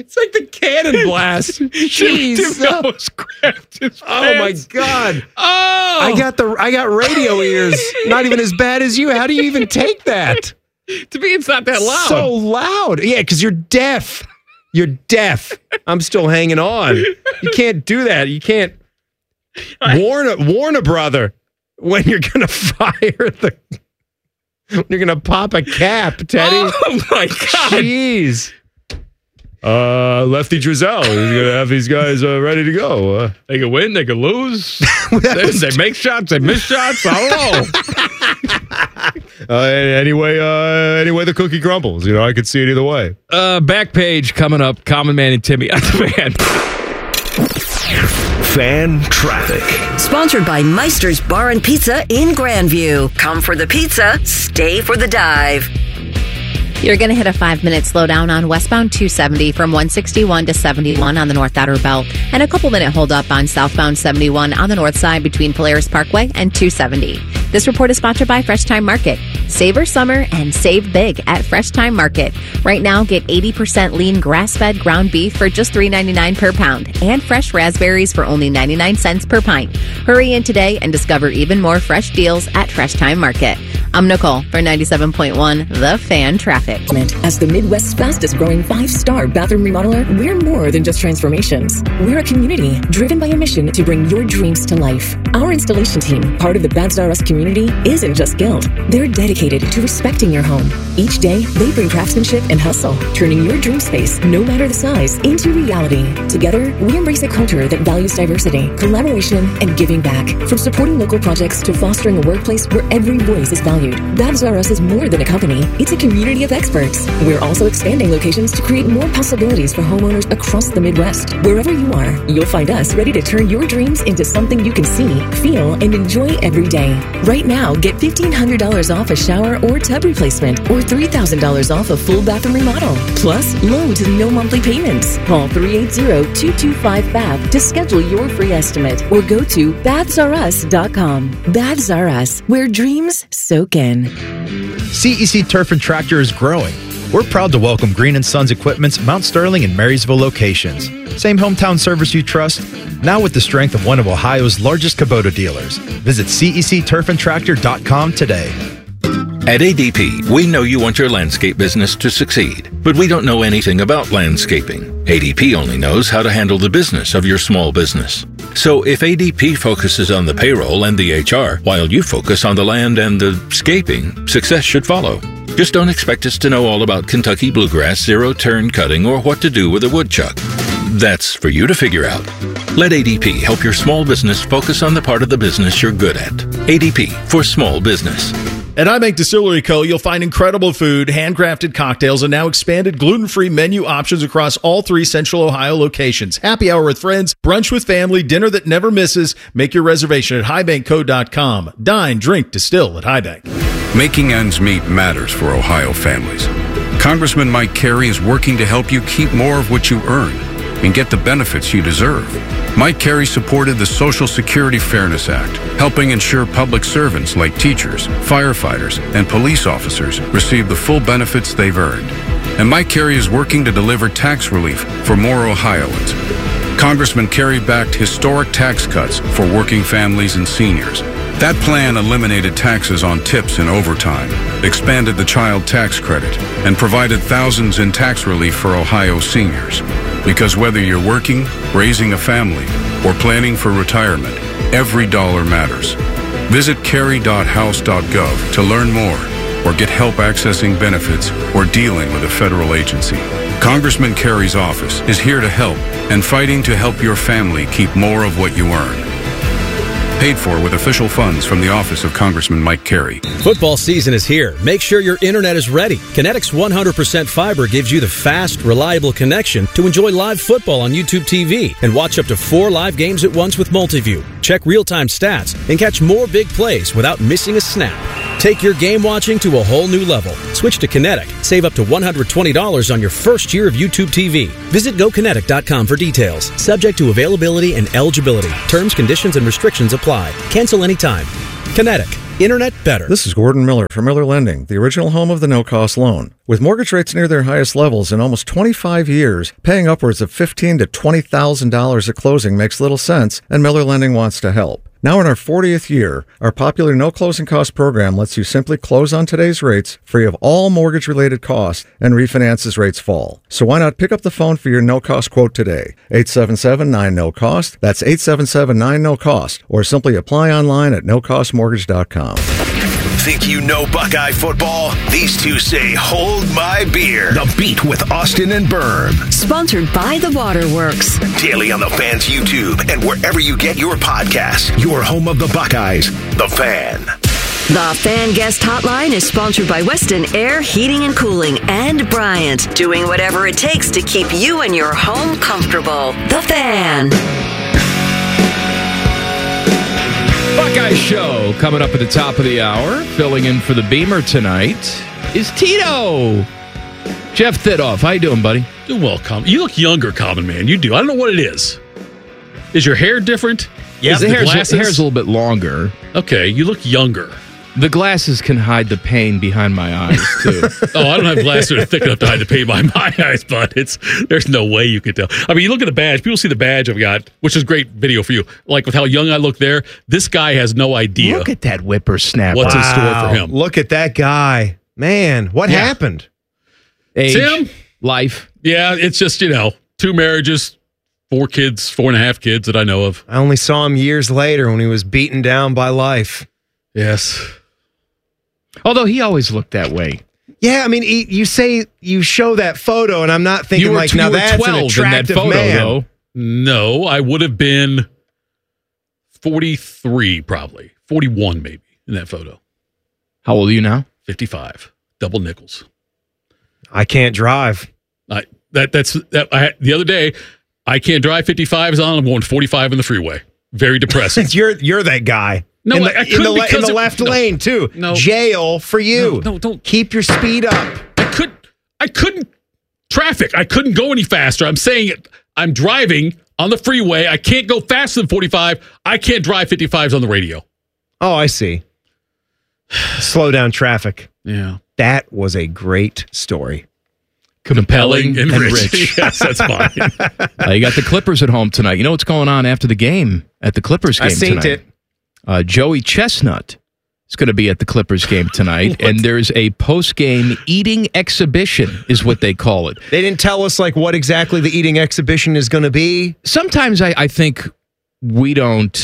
It's like the cannon blast. Jeez. Tim almost grabbed his Oh my pants. God. Oh. I got radio ears. Not even as bad as you. How do you even take that? To me, it's not that loud. So loud. Yeah, because you're deaf. You're deaf. I'm still hanging on. You can't do that. You can't warn a brother when you're gonna when you're gonna pop a cap, Teddy. Oh my God. Jeez. Lefty Drizel is gonna have these guys ready to go. They could win, they could lose. They make shots, they miss shots. I don't know. Anyway, the cookie crumbles. I could see it either way. Back page coming up. Common Man and Timmy on the Fan. Fan Traffic. Sponsored by Meister's Bar and Pizza in Grandview. Come for the pizza, stay for the dive. You're going to hit a 5-minute slowdown on westbound 270 from 161 to 71 on the North Outer Belt, and a couple-minute holdup on southbound 71 on the north side between Polaris Parkway and 270. This report is sponsored by Fresh Time Market. Savor summer and save big at Fresh Time Market. Right now, get 80% lean grass-fed ground beef for just $3.99 per pound and fresh raspberries for only 99 cents per pint. Hurry in today and discover even more fresh deals at Fresh Time Market. I'm Nicole for 97.1 The Fan Traffic. As the Midwest's fastest growing 5-star bathroom remodeler, we're more than just transformations. We're a community driven by a mission to bring your dreams to life. Our installation team, part of the Baths R Us community, isn't just skilled. They're dedicated to respecting your home. Each day, they bring craftsmanship and hustle, turning your dream space, no matter the size, into reality. Together, we embrace a culture that values diversity, collaboration, and giving back. From supporting local projects to fostering a workplace where every voice is valued. Baths R Us is more than a company. It's a community of experts. We're also expanding locations to create more possibilities for homeowners across the Midwest. Wherever you are, you'll find us ready to turn your dreams into something you can see, feel, and enjoy every day. Right now, get $1,500 off a shower or tub replacement or $3,000 off a full bathroom remodel. Plus, low to no monthly payments. Call 380-225-BATH to schedule your free estimate or go to bathsrus.com. Baths R Us, where dreams soak in. CEC Turf and Tractor is growing. We're proud to welcome Green & Sons Equipment's Mount Sterling and Marysville locations. Same hometown service you trust, now with the strength of one of Ohio's largest Kubota dealers. Visit CECTurfandTractor.com today. At ADP, we know you want your landscape business to succeed, but we don't know anything about landscaping. ADP only knows how to handle the business of your small business. So if ADP focuses on the payroll and the HR, while you focus on the land and the scaping, success should follow. Just don't expect us to know all about Kentucky bluegrass, zero-turn cutting, or what to do with a woodchuck. That's for you to figure out. Let ADP help your small business focus on the part of the business you're good at. ADP for small business. At iBank Distillery Co., you'll find incredible food, handcrafted cocktails, and now expanded gluten-free menu options across all 3 Central Ohio locations. Happy hour with friends, brunch with family, dinner that never misses. Make your reservation at highbankco.com. Dine, drink, distill at HighBank. Making ends meet matters for Ohio families. Congressman Mike Carey is working to help you keep more of what you earn and get the benefits you deserve. Mike Carey supported the Social Security Fairness Act, helping ensure public servants like teachers, firefighters, and police officers receive the full benefits they've earned. And Mike Carey is working to deliver tax relief for more Ohioans. Congressman Carey backed historic tax cuts for working families and seniors. That plan eliminated taxes on tips and overtime, expanded the child tax credit, and provided thousands in tax relief for Ohio seniors. Because whether you're working, raising a family, or planning for retirement, every dollar matters. Visit carey.house.gov to learn more or get help accessing benefits or dealing with a federal agency. Congressman Carey's office is here to help and fighting to help your family keep more of what you earn. Paid for with official funds from the office of Congressman Mike Carey. Football season is here. Make sure your internet is ready. Kinetic's 100% fiber gives you the fast, reliable connection to enjoy live football on YouTube TV and watch up to 4 live games at once with Multiview. Check real-time stats and catch more big plays without missing a snap. Take your game watching to a whole new level. Switch to Kinetic. Save up to $120 on your first year of YouTube TV. Visit GoKinetic.com for details. Subject to availability and eligibility. Terms, conditions, and restrictions apply. Cancel anytime. Kinetic. Internet better. This is Gordon Miller from Miller Lending, the original home of the no-cost loan. With mortgage rates near their highest levels in almost 25 years, paying upwards of $15,000 to $20,000 at closing makes little sense, and Miller Lending wants to help. Now in our 40th year, our popular no closing cost program lets you simply close on today's rates, free of all mortgage-related costs, and refinance as rates fall. So why not pick up the phone for your no-cost quote today? 877-9-NO-COST. That's 877-9-NO-COST. Or simply apply online at nocostmortgage.com. Think you know Buckeye football? These two say, hold my beer. The Beat with Austin and Berm. Sponsored by The Waterworks. Daily on the Fan's YouTube and wherever you get your podcasts. Your home of the Buckeyes, The Fan. The Fan Guest Hotline is sponsored by Weston Air Heating and Cooling and Bryant, doing whatever it takes to keep you and your home comfortable. The Fan. Buckeye Show coming up at the top of the hour. Filling in for the Beamer tonight is Tito. Jeff Thidoff, how you doing, buddy? Doing well, Common. You look younger, Common Man. You do. I don't know what it is. Is your hair different? Yeah, the hair's a little bit longer. Okay, you look younger. The glasses can hide the pain behind my eyes, too. Oh, I don't have glasses that are thick enough to hide the pain behind my eyes, but there's no way you could tell. I mean, you look at the badge. People see the badge I've got, which is great video for you. Like with how young I look there, this guy has no idea. Look at that whippersnapper. What's in store for him? Look at that guy. Man, what happened? Age, Tim? life. Yeah, it's just, 2 marriages, 4 kids, 4.5 kids that I know of. I only saw him years later when he was beaten down by life. Yes. Although he always looked that way. Yeah, I mean, you show that photo, and I'm not thinking now that's an attractive photo, man. Though. No, I would have been 43, probably 41, maybe in that photo. How old are you now? 55, double nickels. I can't drive. The other day, I can't drive 55s on. I'm going 45 in the freeway. Very depressing. You're that guy. No, in I the left lane too. No. Jail for you. No, don't keep your speed up. I couldn't traffic. I couldn't go any faster. I'm saying it. I'm driving on the freeway. I can't go faster than 45. I can't drive 55s on the radio. Oh, I see. Slow down traffic. Yeah. That was a great story. Compelling and rich. Yes, that's fine. You got the Clippers at home tonight. You know what's going on after the game at the Clippers game tonight? I seen it. Joey Chestnut is going to be at the Clippers game tonight, and there's a post-game eating exhibition, is what they call it. They didn't tell us what exactly the eating exhibition is going to be. Sometimes I think we don't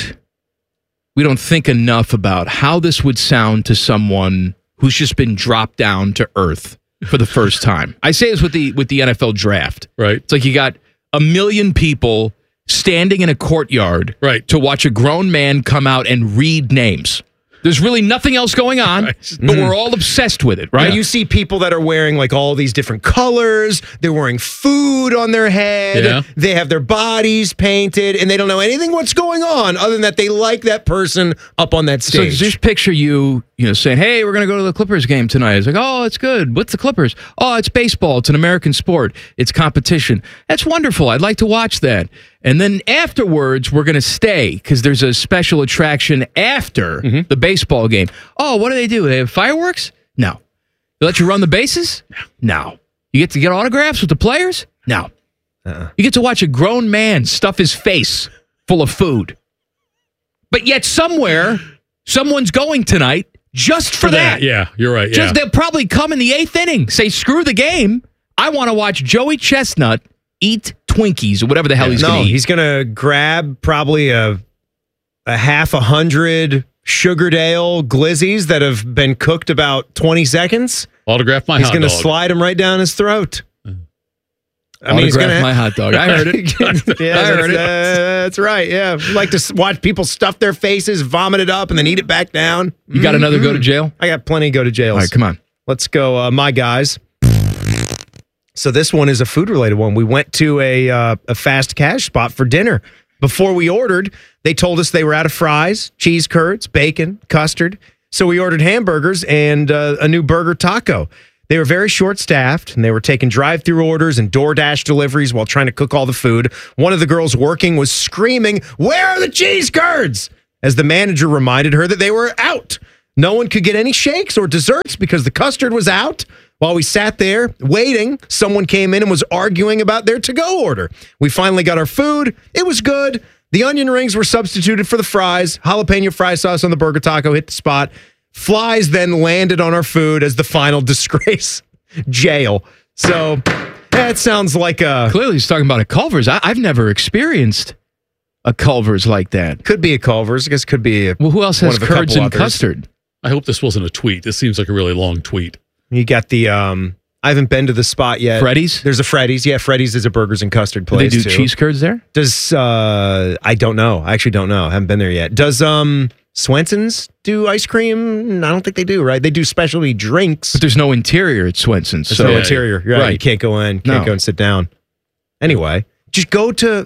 think enough about how this would sound to someone who's just been dropped down to earth for the first time. I say this with the NFL draft. Right. It's like you got 1 million people standing in a courtyard to watch a grown man come out and read names. There's really nothing else going on, but we're all obsessed with it, right? And you see people that are wearing all these different colors. They're wearing food on their head. Yeah. They have their bodies painted, and they don't know anything what's going on other than that they like that person up on that stage. So just picture you saying, hey, we're going to go to the Clippers game tonight. It's like, oh, it's good. What's the Clippers? Oh, it's baseball. It's an American sport. It's competition. That's wonderful. I'd like to watch that. And then afterwards, we're going to stay because there's a special attraction after the baseball game. Oh, what do? They have fireworks? No. They let you run the bases? No. You get to get autographs with the players? No. You get to watch a grown man stuff his face full of food. But yet somewhere, someone's going tonight just for that. Yeah, you're right. Yeah. They'll probably come in the 8th inning, say, screw the game. I want to watch Joey Chestnut eat Twinkies or whatever the hell he's going to eat. He's going to grab probably a half 100 Sugardale Glizzies that have been cooked about 20 seconds. Autograph my hot dog. He's going to slide them right down his throat. Autograph my hot dog. I heard it. I heard it. That's right. Yeah. I like to watch people stuff their faces, vomit it up, and then eat it back down. You got another go to jail? I got plenty go to jails. All right, come on. Let's go, my guys. So this one is a food-related one. We went to a fast cash spot for dinner. Before we ordered, they told us they were out of fries, cheese curds, bacon, custard. So we ordered hamburgers and a new burger taco. They were very short-staffed, and they were taking drive-through orders and DoorDash deliveries while trying to cook all the food. One of the girls working was screaming, "Where are the cheese curds?" as the manager reminded her that they were out. No one could get any shakes or desserts because the custard was out. While we sat there waiting, someone came in and was arguing about their to-go order. We finally got our food. It was good. The onion rings were substituted for the fries. Jalapeno fry sauce on the burger taco hit the spot. Flies then landed on our food as the final disgrace. Jail. So that sounds like a... Clearly he's talking about a Culver's. I've never experienced a Culver's like that. Could be a Culver's. I guess could be Well, who else has curds and custard? I hope this wasn't a tweet. This seems like a really long tweet. You got the, I haven't been to the spot yet. Freddy's? There's a Freddy's. Yeah, Freddy's is a burgers and custard Do place. they do too. cheese curds there? Does, I don't know. I actually don't know. I haven't been there yet. Does, Swenson's do ice cream? I don't think they do, right? They do specialty drinks. But there's no interior at Swenson's. There's So no interior. Right. You can't go in. Can't go and sit down. Anyway, just go to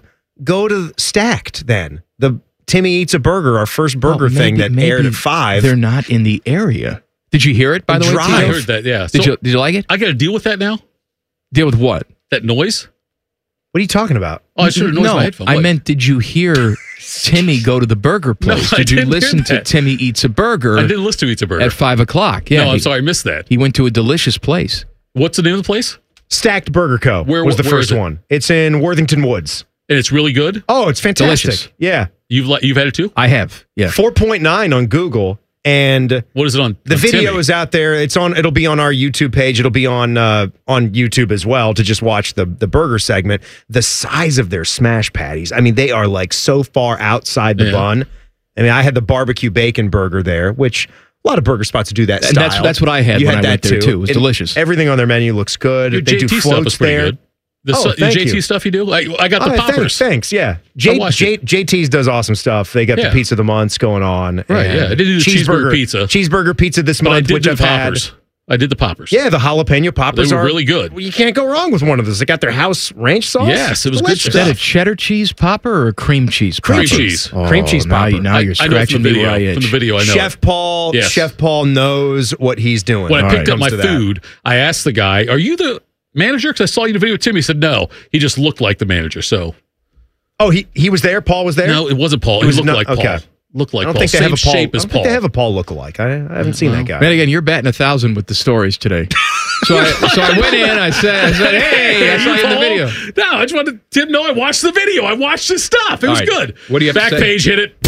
Stacked then. The Timmy Eats a Burger, our first burger thing that aired at 5. They're not in the area. Did you hear it, by the way? I heard that, yeah. Did you like it? I got to deal with that now? Deal with what? That noise? What are you talking about? Oh, I should have noised my headphone. I meant, did you hear Timmy go to the burger place? No, I did you didn't hear listen to that. Timmy Eats a Burger? I didn't listen to Eats a Burger. At 5 o'clock. Yeah, no, I'm sorry, I missed that. He went to a delicious place. What's the name of the place? Stacked Burger Co. was the first one. It's in Worthington Woods. And it's really good? Oh, it's fantastic. Delicious. Yeah. You've had it too? I have. Yeah. 4.9 on Google. And what is it on? The video is out there. It'll be on our YouTube page. It'll be on YouTube as well to just watch the burger segment. The size of their smash patties. I mean, they are like so far outside the bun. I mean, I had the barbecue bacon burger there, which a lot of burger spots do that And style. that's what I had You when had I went that there, too. It was And delicious. Everything on their menu looks good. Your They do JT stuff floats is pretty there. good. The thank JT you. stuff you do? I got the poppers. Thanks. Yeah. I watched it. JT's does awesome stuff. They got the pizza of the months going on. Right, and yeah. I did do the cheeseburger pizza. Cheeseburger pizza this But I month, did which do I've poppers. had. I did the poppers. Yeah, the jalapeno poppers They were are really good. Well, you can't go wrong with one of those. They got their house ranch sauce. Yes, it was good Delicious. Is that a cheddar cheese popper or a cream cheese popper? Cream cheese. Oh, Cream cheese now popper. Now you're I know scratching from the me video. where I itch. From the video, I know. Chef Paul knows what he's doing. When I picked up my Comes to that. food, I asked the guy, "Are you the manager?" Because I saw you in the video with Timmy. He said, "No." He just looked like the manager. So, Oh, he was there. Paul was there. no, it wasn't Paul. It He was looked not- like Paul. okay. Looked like I don't Paul. think they Same have a Paul. shape I as don't Paul. think they have a Paul lookalike. I haven't seen that guy. Man, again, you're batting 1,000 with the stories today. So I went in. I said, "Hey, I saw you in the video." No, I just wanted Tim to know I watched the video. I watched his stuff. It was right. good. What do you have Back to say? page, hit it.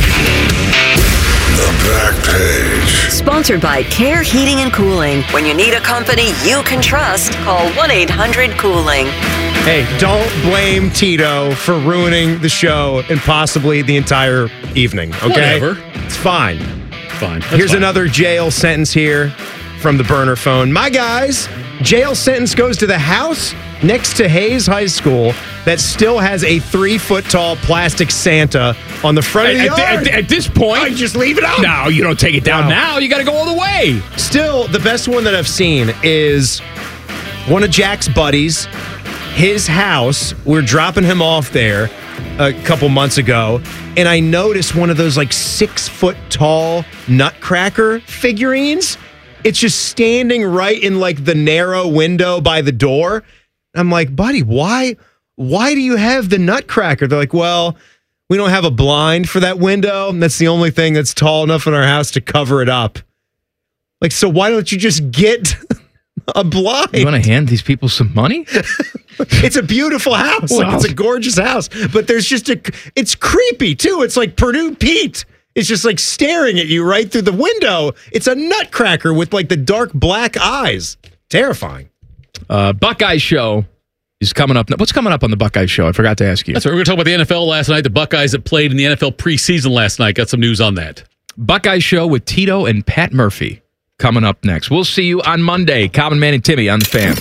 The back page. Sponsored by Care Heating and Cooling. When you need a company you can trust, call 1-800-COOLING. Hey, don't blame Tito for ruining the show and possibly the entire evening. Okay, Whatever. It's fine. Fine. That's Here's fine. another jail sentence here from the burner phone. My guys, jail sentence goes to the house next to Hayes High School that still has a 3-foot-tall plastic Santa on the front of the yard. At this point, You just leave it up. no, you don't take it down No. now. You got to go all the way. Still, the best one that I've seen is one of Jack's buddies, his house. We're dropping him off there a couple months ago, and I noticed one of those like 6-foot-tall Nutcracker figurines. It's just standing right in like the narrow window by the door. I'm like, buddy, why do you have the Nutcracker? They're like, well, we don't have a blind for that window, and that's the only thing that's tall enough in our house to cover it up. Like, so why don't you just get a blind? You want to hand these people some money? It's a beautiful house. Like, Wow. it's a gorgeous house. But there's just it's creepy too. It's like Purdue Pete. It's just like staring at you right through the window. It's a Nutcracker with like the dark black eyes. Terrifying. Buckeye Show is coming up. What's coming up on the Buckeye Show? I forgot to ask you. That's right. We're going to talk about the NFL last night. The Buckeyes that played in the NFL preseason last night. Got some news on that. Buckeye Show with Tito and Pat Murphy coming up next. We'll see you on Monday. Common Man and Timmy on the Fan.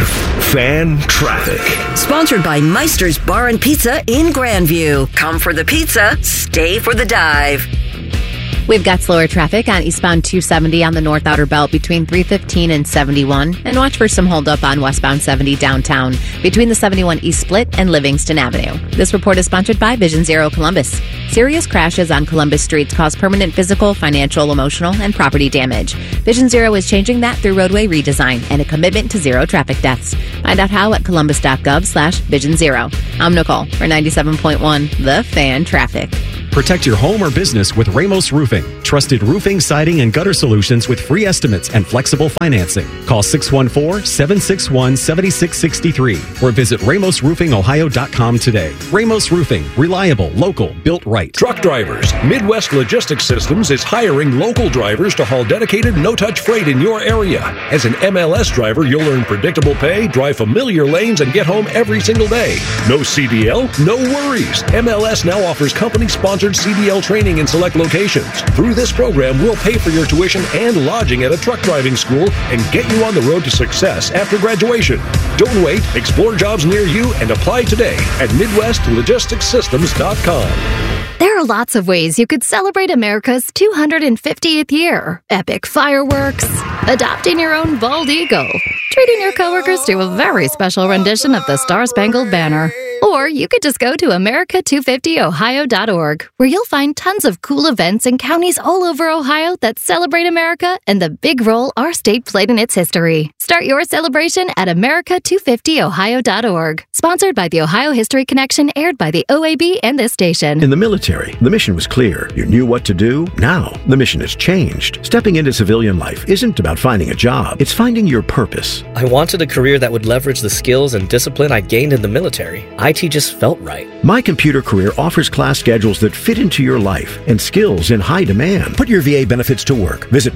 Fan traffic. Sponsored by Meister's Bar and Pizza in Grandview. Come for the pizza, stay for the dive. We've got slower traffic on eastbound 270 on the North Outer Belt between 315 and 71. And watch for some holdup on westbound 70 downtown between the 71 East Split and Livingston Avenue. This report is sponsored by Vision Zero Columbus. Serious crashes on Columbus streets cause permanent physical, financial, emotional, and property damage. Vision Zero is changing that through roadway redesign and a commitment to zero traffic deaths. Find out how at columbus.gov/Vision Zero. I'm Nicole for 97.1 The Fan Traffic. Protect your home or business with Ramos Roofing. Trusted roofing, siding, and gutter solutions with free estimates and flexible financing. Call 614-761-7663 or visit RamosRoofingOhio.com today. Ramos Roofing. Reliable, local, built right. Truck drivers. Midwest Logistics Systems is hiring local drivers to haul dedicated no-touch freight in your area. As an MLS driver, you'll earn predictable pay, drive familiar lanes, and get home every single day. No CDL? No worries. MLS now offers company-sponsored CDL training in select locations. Through this program, we'll pay for your tuition and lodging at a truck driving school and get you on the road to success after graduation. Don't wait. Explore jobs near you and apply today at MidwestLogisticsSystems.com. There are lots of ways you could celebrate America's 250th year. Epic fireworks, adopting your own bald eagle, treating your coworkers to a very special rendition of the Star-Spangled Banner. Or you could just go to America250Ohio.org, where you'll find tons of cool events in counties all over Ohio that celebrate America and the big role our state played in its history. Start your celebration at America250Ohio.org. Sponsored by the Ohio History Connection, aired by the OAB and this station. In the military, the mission was clear. You knew what to do. Now, the mission has changed. Stepping into civilian life isn't about finding a job. It's finding your purpose. I wanted a career that would leverage the skills and discipline I gained in the military. IT just felt right. My Computer Career offers class schedules that fit into your life and skills in high demand. Put your VA benefits to work. Visit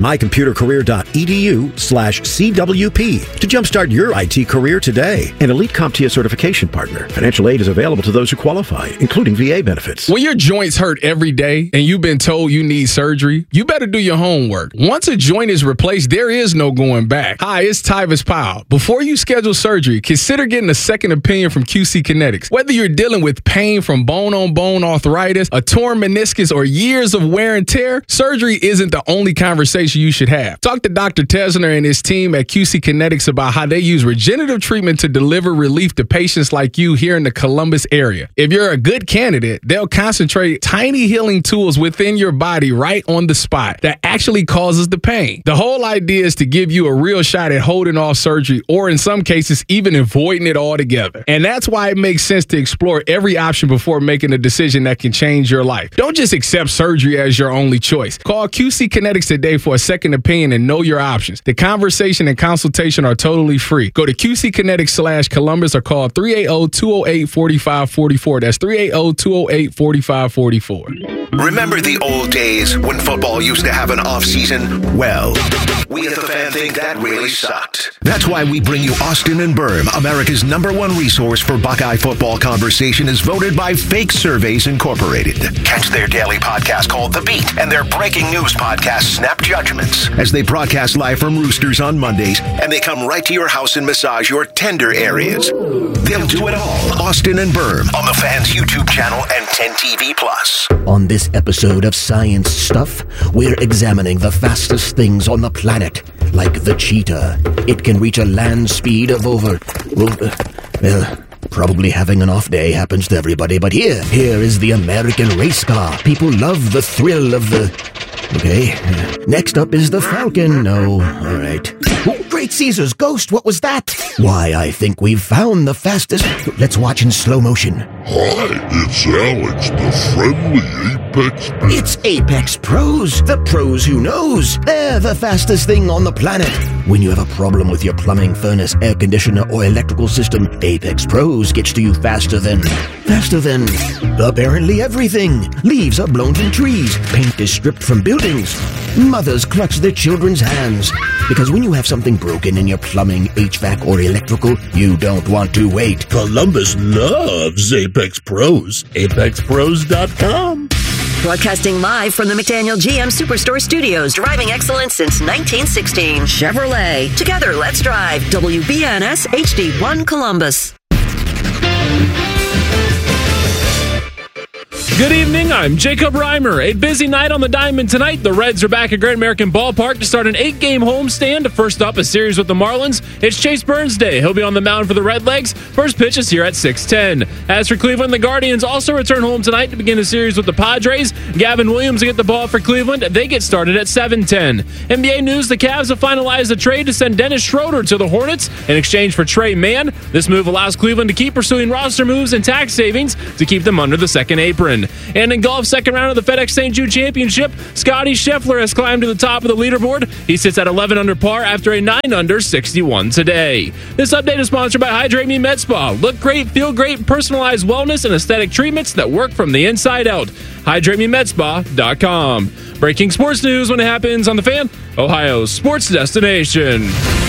mycomputercareer.edu/CWP to jumpstart your IT career today. An elite CompTIA certification partner. Financial aid is available to those who qualify, including VA benefits. When your joints hurt every day and you've been told you need surgery, you better do your homework. Once a joint is replaced, there is no going back. Hi, it's Tyvis Powell. Before you schedule surgery, consider getting a second opinion from QC Kinetics. Whether you're dealing with pain from bone-on-bone arthritis, a torn meniscus, or years of wear and tear, surgery isn't the only conversation you should have. Talk to Dr. Tesner and his team at QC Kinetics about how they use regenerative treatment to deliver relief to patients like you here in the Columbus area. If you're a good candidate, they'll concentrate tiny healing tools within your body right on the spot that actually causes the pain. The whole idea is to give you a real shot at holding off surgery, or in some cases, even avoiding it altogether. And that's why it makes sense to explore every option before making a decision that can change your life. Don't just accept surgery as your only choice. Call QC Kinetics today for a second opinion and know your options. The conversation and consultation are totally free. Go to QCKinetics/Columbus or call 380-208-4544. That's 380-208-4544. Remember the old days when football used to have an off-season? Well, we at The Fan think that really sucked. That's why we bring you Austin and Berm, America's #1 resource for Buckeye football conversation, is voted by Fake Surveys Incorporated. Catch their daily podcast called The Beat and their breaking news podcast, Snap Judgments, as they broadcast live from Roosters on Mondays, and they come right to your house and massage your tender areas. They'll do it all. Austin and Berm on the Fan's YouTube channel and 10TV+. On this episode of Science Stuff, we're examining the fastest things on the planet, like the cheetah. It can reach a land speed of over... probably having an off day happens to everybody, but here is the American race car. People love the thrill of the... Okay. Next up is the Falcon. No, all right. Oh, Great Caesar's ghost, what was that? Why, I think we've found the fastest... Let's watch in slow motion. Hi, it's Alex, the friendly Apex... It's Apex Pros, the pros who knows. They're the fastest thing on the planet. When you have a problem with your plumbing, furnace, air conditioner, or electrical system, Apex Pros gets to you faster than apparently everything. Leaves are blown from trees. Paint is stripped from buildings. Mothers clutch their children's hands. Because when you have something broken in your plumbing, HVAC, or electrical, you don't want to wait. Columbus loves Apex Pros. ApexPros.com. Broadcasting live from the McDaniel GM Superstore Studios, driving excellence since 1916. Chevrolet. Together, let's drive. WBNS HD1 Columbus. Good evening, I'm Jacob Reimer. A busy night on the Diamond tonight. The Reds are back at Great American Ballpark to start an 8-game homestand. First up, a series with the Marlins. It's Chase Burns Day. He'll be on the mound for the Redlegs. First pitch is here at 6:10. As for Cleveland, the Guardians also return home tonight to begin a series with the Padres. Gavin Williams will get the ball for Cleveland. They get started at 7:10. NBA news, the Cavs have finalized a trade to send Dennis Schroeder to the Hornets in exchange for Trey Mann. This move allows Cleveland to keep pursuing roster moves and tax savings to keep them under the second apron. win. And in golf, second round of the FedEx St. Jude Championship, Scotty Scheffler has climbed to the top of the leaderboard. He sits at 11 under par after a 9 under 61 today. This update is sponsored by Hydrate Me Med Spa. Look great, feel great, personalized wellness and aesthetic treatments that work from the inside out. HydrateMeMedSpa.com. Breaking sports news when it happens on The Fan, Ohio's sports destination.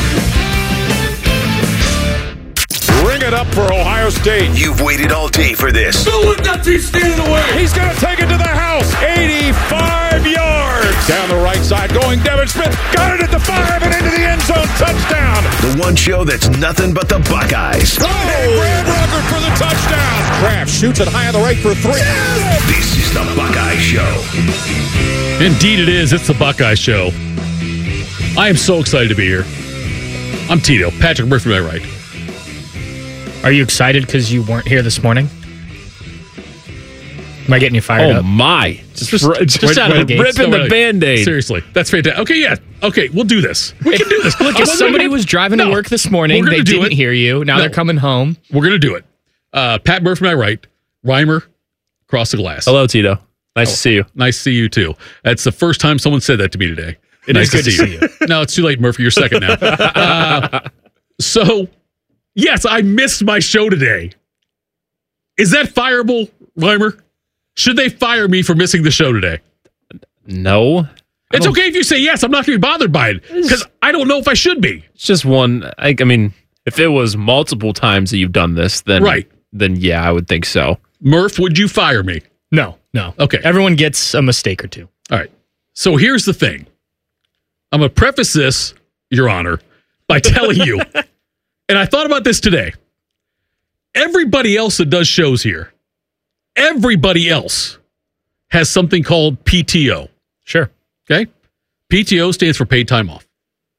Ring it up for Ohio State. You've waited all day for this. He's standing away. He's going to take it to the house. 85 yards. Down the right side going Devin Smith. Got it at the 5 and into the end zone. Touchdown. The one show that's nothing but the Buckeyes. Oh, Brad Rucker for the touchdown. Kraft shoots it high on the right for 3. This is the Buckeye Show. Indeed it is. It's the Buckeye Show. I am so excited to be here. I'm Tito. Patrick Murphy, my right. Are you excited because you weren't here this morning? Am I getting you fired up? Oh, my. Just out of ripping the Band-Aid. Seriously. That's fantastic. Okay, yeah. Okay, we'll do this. We can do this. Look, if somebody was driving to work this morning, they didn't hear you. Now they're coming home. We're going to do it. Pat Murphy, my right. Reimer, across the glass. Hello, Tito. Nice to see you. Nice to see you, too. That's the first time someone said that to me today. It is good to see you. No, it's too late, Murphy. You're second now. So, yes, I missed my show today. Is that fireable, Reimer? Should they fire me for missing the show today? No. It's okay if you say yes. I'm not going to be bothered by it because I don't know if I should be. It's just one. I mean, if it was multiple times that you've done this, then yeah, I would think so. Murph, would you fire me? No. Okay. Everyone gets a mistake or two. All right. So here's the thing. I'm going to preface this, Your Honor, by telling you, and I thought about this today. Everybody else that does shows here, everybody else has something called PTO. Sure. Okay? PTO stands for paid time off.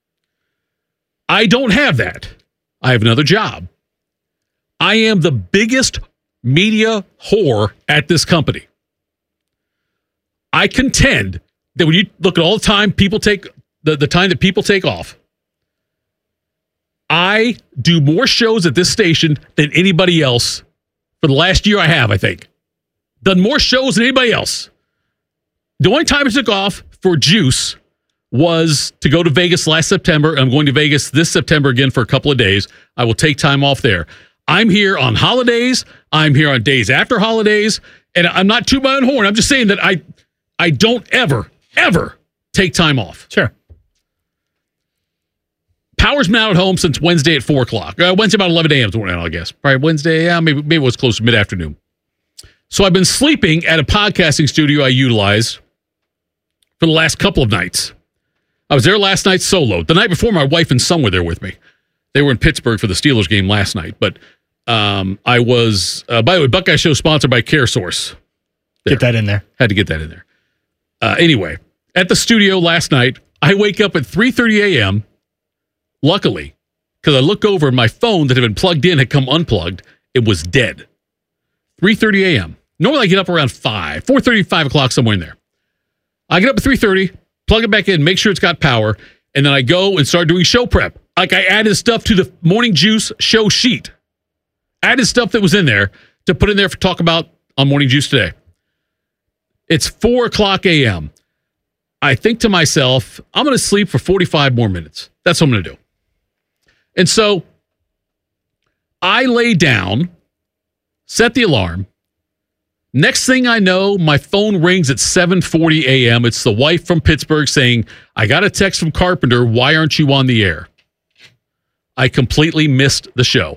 I don't have that. I have another job. I am the biggest media whore at this company. I contend that when you look at all the time people take, the time that people take off, I do more shows at this station than anybody else for the last year I have, I think. Done more shows than anybody else. The only time I took off for Juice was to go to Vegas last September. I'm going to Vegas this September again for a couple of days. I will take time off there. I'm here on holidays. I'm here on days after holidays. And I'm not tooting my own horn. I'm just saying that I don't ever take time off. Sure. Power's been out at home since Wednesday at 4 o'clock. Wednesday about 11 a.m. is when I guess. Probably Wednesday, maybe it was close to mid-afternoon. So I've been sleeping at a podcasting studio I utilize for the last couple of nights. I was there last night solo. The night before, my wife and son were there with me. They were in Pittsburgh for the Steelers game last night. But I was, by the way, Buckeye Show sponsored by CareSource. Get that in there. Had to get that in there. Anyway, at the studio last night, I wake up at 3:30 a.m., luckily, because I look over and my phone that had been plugged in had come unplugged. It was dead. 3:30 a.m. Normally I get up around 4:30, 5 o'clock, somewhere in there. I get up at 3:30, plug it back in, make sure it's got power, and then I go and start doing show prep. Like I added stuff to the Morning Juice show sheet. Added stuff that was in there to put in there for talk about on Morning Juice today. It's 4 o'clock a.m. I think to myself, I'm going to sleep for 45 more minutes. That's what I'm going to do. And so I lay down, set the alarm. Next thing I know, my phone rings at 7:40 a.m. It's the wife from Pittsburgh saying, I got a text from Carpenter. Why aren't you on the air? I completely missed the show.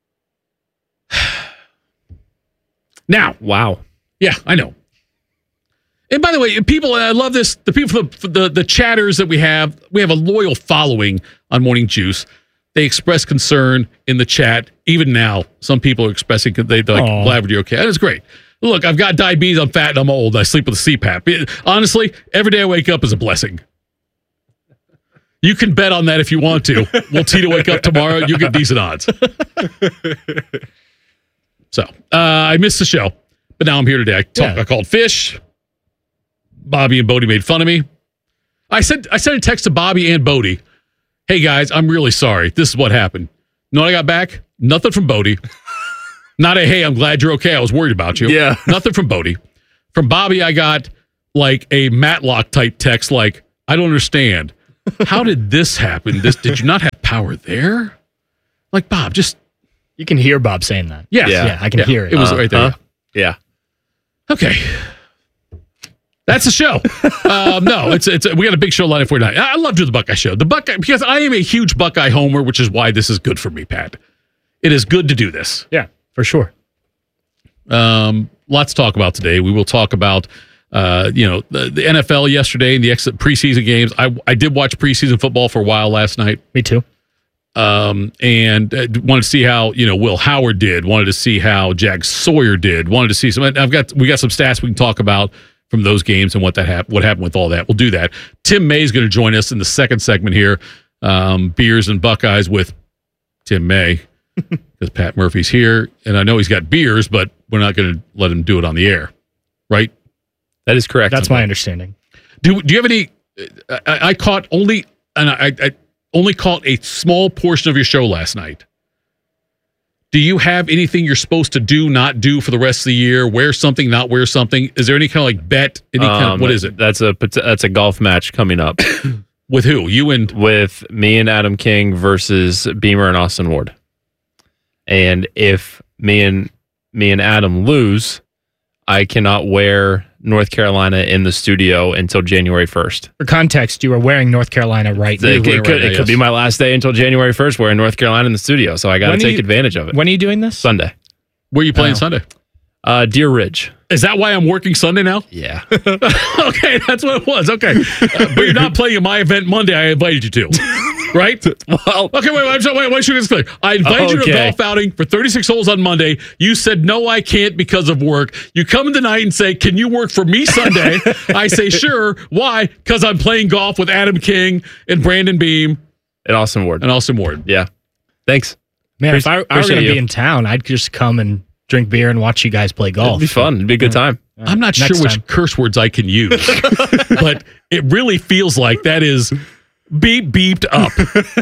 Now. Wow. Yeah, I know. And by the way, people, I love this. The people, the chatters that we have a loyal following on Morning Juice. They express concern in the chat. Even now, some people are expressing, they're like, glad you're okay. That is great. Look, I've got diabetes, I'm fat, and I'm old. I sleep with a CPAP. Honestly, every day I wake up is a blessing. You can bet on that if you want to. Will Tito wake up tomorrow? You'll get decent odds. So, I missed the show, but now I'm here today. I called Fish. Bobby and Bodie made fun of me. I sent a text to Bobby and Bodie. Hey, guys, I'm really sorry. This is what happened. Know what I got back? Nothing from Bodie. Not a, hey, I'm glad you're okay. I was worried about you. Yeah. Nothing from Bodie. From Bobby, I got like a Matlock type text like, I don't understand. How did this happen? Did you not have power there? Like, Bob, just... You can hear Bob saying that. Yes. Yeah, I can hear it. It was right there. Yeah. Okay. That's the show. No, it's we got a big show lined up for tonight. I love doing the Buckeye show. The Buckeye, because I am a huge Buckeye homer, which is why this is good for me, Pat. It is good to do this. Yeah, for sure. Lots to talk about today. We will talk about the NFL yesterday and the preseason games. I did watch preseason football for a while last night. Me too. And wanted to see how Will Howard did. Wanted to see how Jack Sawyer did. Wanted to see some. We got some stats we can talk about from those games and what happened with all that. We'll do that. Tim May is going to join us in the second segment here. Beers and Buckeyes with Tim May because Pat Murphy's here, and I know he's got beers, but we're not going to let him do it on the air, right? That is correct. That's my understanding. Do you have any? I caught only, and I only caught a small portion of your show last night. Do you have anything you're supposed to do, not do for the rest of the year? Wear something, not wear something? Is there any kind of like bet? What is it? That's a golf match coming up. With who? With me and Adam King versus Beamer and Austin Ward. And if me and Adam lose, I cannot wear North Carolina in the studio until January 1st. For context, you are wearing North Carolina right now. It could be my last day until January 1st wearing North Carolina in the studio, so I got to take advantage of it. When are you doing this? Sunday. Where are you playing Sunday? Deer Ridge. Is that why I'm working Sunday now? Yeah. Okay, that's what it was. Okay. But you're not playing at my event Monday I invited you to. Right? Well, okay, wait, shoot this clear. I invited you to a golf outing for 36 holes on Monday. You said, no, I can't because of work. You come in tonight and say, can you work for me Sunday? I say, sure. Why? Because I'm playing golf with Adam King and Brandon Beam. And Austin Ward. Yeah. Thanks. Man, if I were going to be in town, I'd just come and drink beer and watch you guys play golf. It'd be fun. It'd be a good time. I'm not sure which curse words I can use, but it really feels like that is beeped up.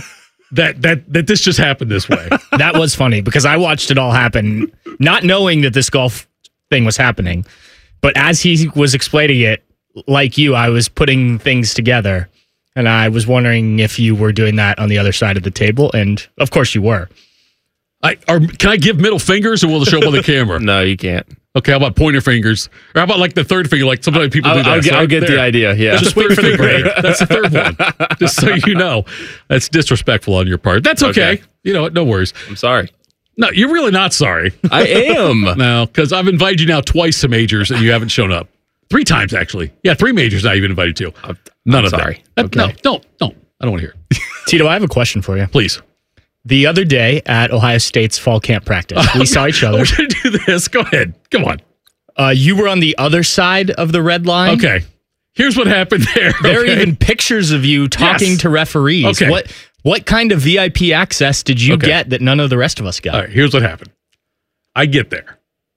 that this just happened this way. That was funny because I watched it all happen, not knowing that this golf thing was happening. But as he was explaining it, like you, I was putting things together, and I was wondering if you were doing that on the other side of the table, and of course you were. Can I give middle fingers, or will it show up on the camera? No, you can't. Okay, how about pointer fingers? Or how about like the third finger? Like sometimes people do that. I'll get the idea. Yeah, just wait for the break. That's the third one. Just so you know, that's disrespectful on your part. That's okay. You know what? No worries. I'm sorry. No, you're really not sorry. I am. No, because I've invited you now twice to majors and you haven't shown up. 3 times actually. Yeah, 3 majors now you've been invited to. None of sorry. that. Okay. No, don't. I don't want to hear it. Tito, I have a question for you. Please. The other day at Ohio State's fall camp practice, we saw each other. We're going to do this. Go ahead. Come on. You were on the other side of the red line. Okay. Here's what happened there. There are even pictures of you talking to referees. Okay. What kind of VIP access did you get that none of the rest of us got? All right, here's what happened. I get there.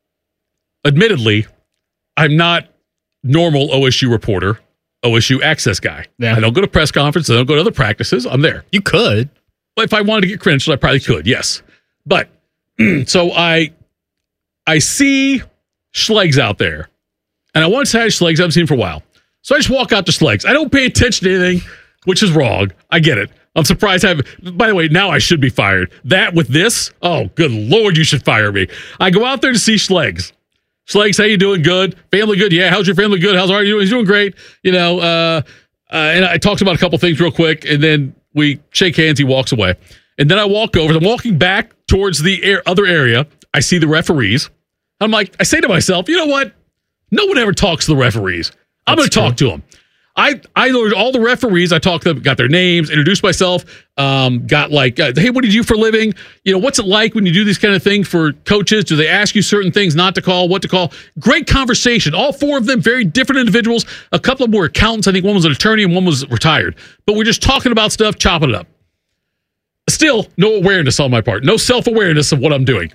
Admittedly, I'm not normal OSU reporter, OSU access guy. Yeah. I don't go to press conferences. I don't go to other practices. I'm there. You could. Well, if I wanted to get credentialed, I probably could, yes. But, so I see Schlegels out there. And I once had Schlegels. I haven't seen him for a while. So I just walk out to Schlegels. I don't pay attention to anything, which is wrong. I get it. I'm surprised I haven't. By the way, now I should be fired. That with this? Oh, good Lord, you should fire me. I go out there to see Schlegels. Schlegels, how you doing? Good. Family good? Yeah. How's your family good? How's Art doing? He's doing great. You know, and I talked about a couple things real quick, and then we shake hands. He walks away. And then I walk over. I'm walking back towards the other area. I see the referees. I'm like, I say to myself, you know what? No one ever talks to the referees. I'm going to talk to them. I learned all the referees. I talked to them, got their names, introduced myself, got like, hey, what do you do for a living? You know, what's it like when you do these kind of things for coaches? Do they ask you certain things not to call, what to call? Great conversation. All 4 of them, very different individuals. A couple of them were accountants. I think one was an attorney and one was retired. But we're just talking about stuff, chopping it up. Still, no awareness on my part. No self-awareness of what I'm doing.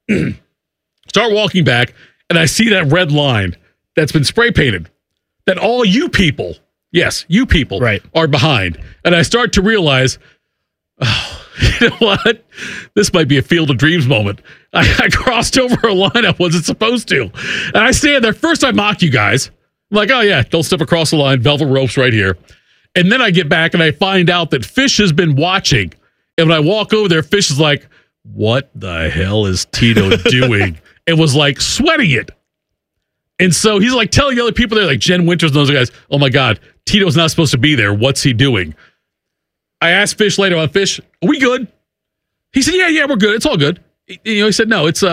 Start walking back, and I see that red line that's been spray painted that all you people, yes, you people, are behind. And I start to realize, You know what? This might be a Field of Dreams moment. I crossed over a line I wasn't supposed to. And I stand there. First, I mock you guys. I'm like, oh, yeah, don't step across the line. Velvet ropes right here. And then I get back and I find out that Fish has been watching. And when I walk over there, Fish is like, what the hell is Tito doing? It was like sweating it. And so he's like telling the other people there, like Jen Winters and those guys, oh my God, Tito's not supposed to be there. What's he doing? I asked Fish later on, Fish, are we good? He said, yeah, we're good. It's all good. He said, no, it's,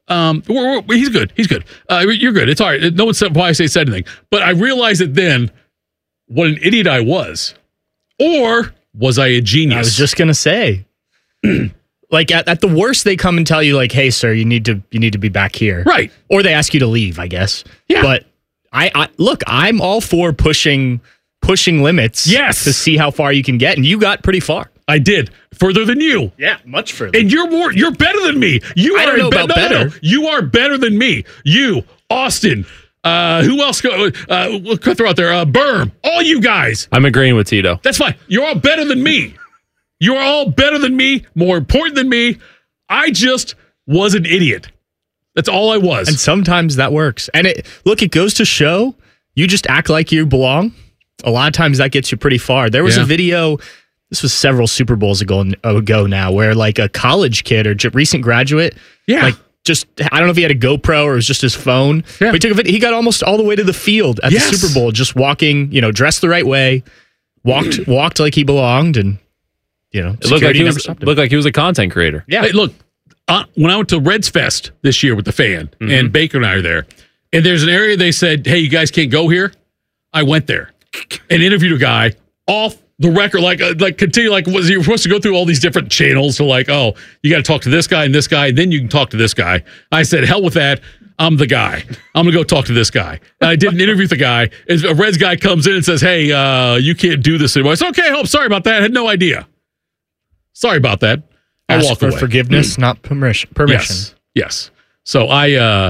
he's good. He's good. You're good. It's all right. No one said why I said anything. But I realized it then what an idiot I was. Or was I a genius? I was just going to say, like at the worst, they come and tell you like, hey, sir, you need to be back here. Right. Or they ask you to leave, I guess. Yeah. But I look, I'm all for pushing limits. Yes. To see how far you can get. And you got pretty far. I did. Further than you. Yeah, much further. And you're better than me. I don't know about better. No. You are better than me. You, Austin, who else? We'll throw out there. Berm. All you guys. I'm agreeing with Tito. That's fine. You're all better than me. You are all better than me, more important than me. I just was an idiot. That's all I was. And sometimes that works. And it goes to show you just act like you belong. A lot of times that gets you pretty far. There was a video, this was several Super Bowls ago now, where like a college kid or recent graduate, like just, I don't know if he had a GoPro or it was just his phone. Yeah. But he took a video. He got almost all the way to the field at the Super Bowl, just walking, dressed the right way, walked like he belonged, and it looked like he was a content creator. Yeah. Hey, look, when I went to Reds Fest this year with the fan, and Baker and I are there, and there's an area they said, hey, you guys can't go here. I went there and interviewed a guy off the record, like continue, like was you supposed to go through all these different channels to like, oh, you got to talk to this guy, and then you can talk to this guy. I said, hell with that. I'm the guy. I'm going to go talk to this guy. And I did an interview with the guy. A Reds guy comes in and says, hey, you can't do this anymore. I said, okay, sorry about that. I had no idea. Sorry about that. I walk away. Forgiveness, not permission. Yes. So I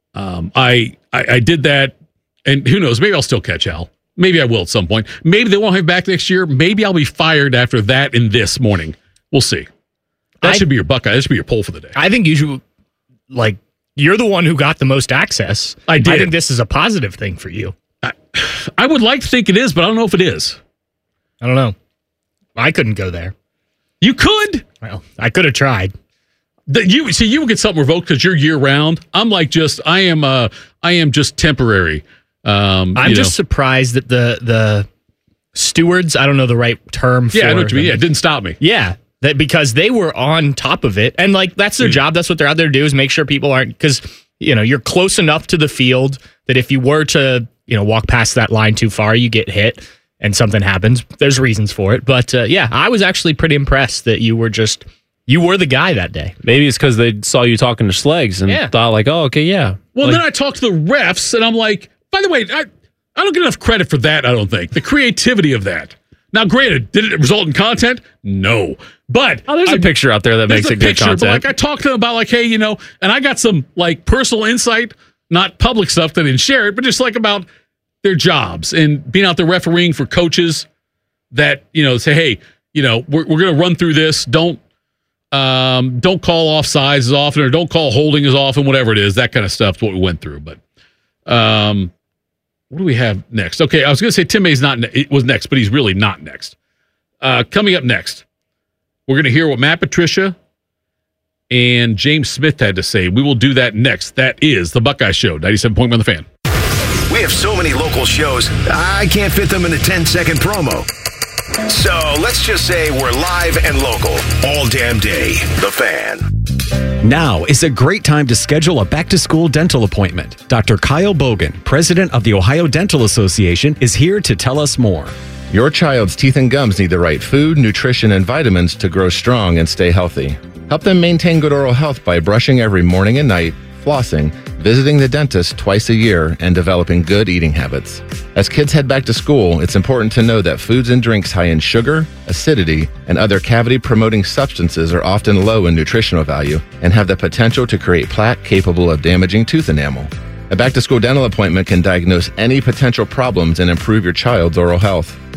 did that, and who knows? Maybe I'll still catch Al. Maybe I will at some point. Maybe they won't have me back next year. Maybe I'll be fired after that and this morning. We'll see. That should be your Buckeye. That should be your poll for the day. I think you should, you're the one who got the most access. I did. I think this is a positive thing for you. I would like to think it is, but I don't know if it is. I don't know. I couldn't go there. You could. Well, I could have tried. You would get something revoked because you're year round. I'm like I am just temporary. I'm just surprised that the stewards, I don't know the right term for I know what you mean. Yeah, it didn't stop me. Yeah, that because they were on top of it. And that's their job. That's what they're out there to do, is make sure people aren't, because you're close enough to the field that if you were to walk past that line too far, you get hit and something happens. There's reasons for it. But I was actually pretty impressed that you were the guy that day. Maybe it's because they saw you talking to Schlegs and thought like, oh, okay, yeah. Well, then I talked to the refs and I'm like, by the way, I don't get enough credit for that, I don't think. The creativity of that. Now, granted, did it result in content? No. But there's a picture out there that makes it good content. But I talked to them about hey, and I got some personal insight, not public stuff that I didn't share it, but just about their jobs and being out there refereeing for coaches that, say, hey, we're going to run through this. Don't call offsides as often, or don't call holding as often, whatever it is. That kind of stuff's what we went through. But what do we have next? Okay, I was going to say Tim May's was next, but he's really not next. Coming up next, we're going to hear what Matt Patricia and James Smith had to say. We will do that next. That is the Buckeye Show, 97.1 on the Fan. We have so many local shows, I can't fit them in a 10-second promo. So let's just say we're live and local all damn day. The Fan. Now is a great time to schedule a back-to-school dental appointment. Dr. Kyle Bogan, president of the Ohio Dental Association, is here to tell us more. Your child's teeth and gums need the right food, nutrition, and vitamins to grow strong and stay healthy. Help them maintain good oral health by brushing every morning and night, flossing, visiting the dentist twice a year, and developing good eating habits. As kids head back to school, it's important to know that foods and drinks high in sugar, acidity, and other cavity-promoting substances are often low in nutritional value and have the potential to create plaque capable of damaging tooth enamel. A back-to-school dental appointment can diagnose any potential problems and improve your child's oral health.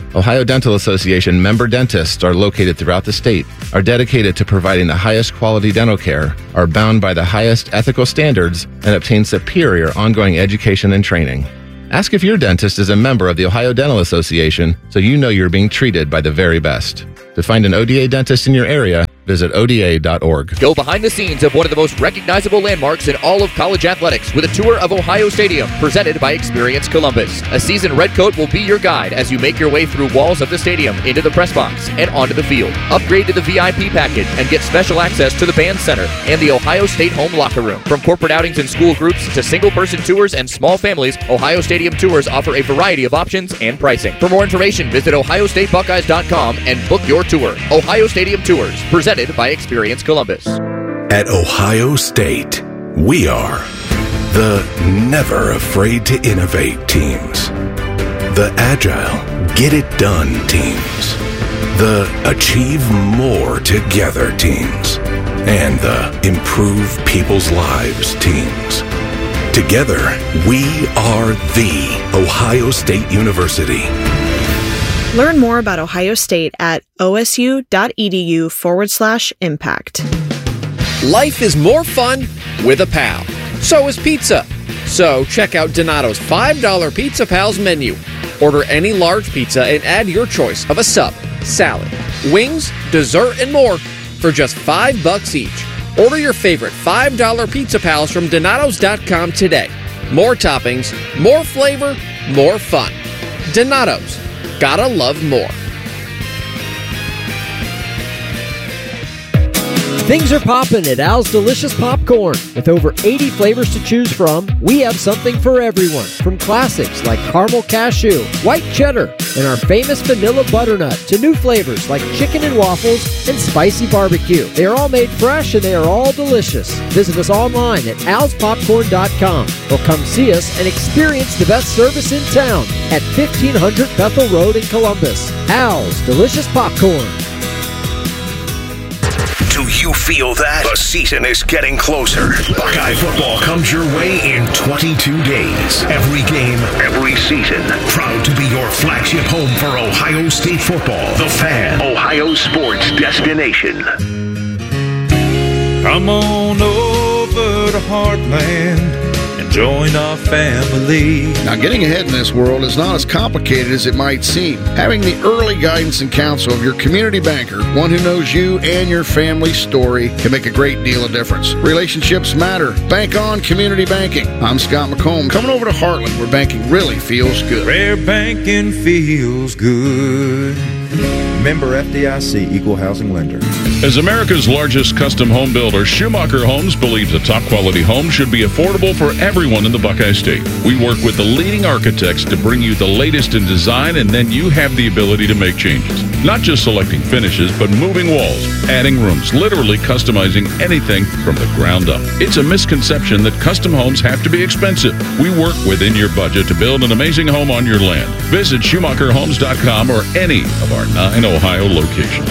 Ohio Dental Association member dentists are located throughout the state, are dedicated to providing the highest quality dental care, are bound by the highest ethical standards, and obtain superior ongoing education and training. Ask if your dentist is a member of the Ohio Dental Association so you know you're being treated by the very best. To find an ODA dentist in your area, visit ODA.org. Go behind the scenes of one of the most recognizable landmarks in all of college athletics with a tour of Ohio Stadium presented by Experience Columbus. A seasoned redcoat will be your guide as you make your way through walls of the stadium, into the press box, and onto the field. Upgrade to the VIP package and get special access to the band center and the Ohio State home locker room. From corporate outings and school groups to single-person tours and small families, Ohio Stadium tours offer a variety of options and pricing. For more information, visit OhioStateBuckeyes.com and book your tour. Ohio Stadium Tours, presented by Experience Columbus. At Ohio State, we are the never afraid to innovate teams, the agile, get it done teams, the achieve more together teams, and the improve people's lives teams. Together, we are the Ohio State University. Learn more about Ohio State at osu.edu/impact. Life is more fun with a pal. So is pizza. So check out Donato's $5 Pizza Pals menu. Order any large pizza and add your choice of a sub, salad, wings, dessert, and more for just $5 each. Order your favorite $5 Pizza Pals from Donatos.com today. More toppings, more flavor, more fun. Donato's. Gotta love more. Things are popping at Al's Delicious Popcorn. With over 80 flavors to choose from, we have something for everyone. From classics like caramel cashew, white cheddar, and our famous vanilla butternut to new flavors like chicken and waffles and spicy barbecue. They are all made fresh and they are all delicious. Visit us online at alspopcorn.com or come see us and experience the best service in town at 1500 Bethel Road in Columbus. Al's Delicious Popcorn. Do you feel that? The season is getting closer. Buckeye football comes your way in 22 days. Every game, every season. Proud to be your flagship home for Ohio State football. The Fan, Ohio sports destination. Come on over to Heartland and join our family. Now, getting ahead in this world is not as complicated as it might seem. Having the early guidance and counsel of your community banker, one who knows you and your family's story, can make a great deal of difference. Relationships matter. Bank on community banking. I'm Scott McComb, coming over to Heartland, where banking really feels good. Where banking feels good. Member FDIC, Equal Housing Lender. As America's largest custom home builder, Schumacher Homes believes a top-quality home should be affordable for everyone in the Buckeye State. We work with the leading architects to bring you the latest in design, and then you have the ability to make changes. Not just selecting finishes, but moving walls, adding rooms, literally customizing anything from the ground up. It's a misconception that custom homes have to be expensive. We work within your budget to build an amazing home on your land. Visit SchumacherHomes.com or any of our 9 Ohio locations.